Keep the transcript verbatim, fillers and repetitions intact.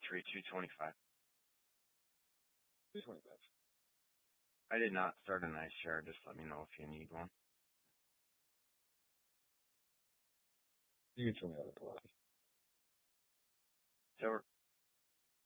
three two twenty-five. two twenty-five. I did not start a nice share. Just let me know if you need one. You can show me how to play. So